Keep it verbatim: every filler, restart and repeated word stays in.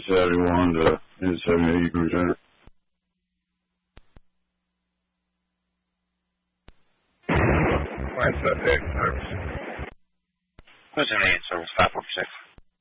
seventy-one to N seventy-eight percent. What's that big service? Who's in eight service, five four six.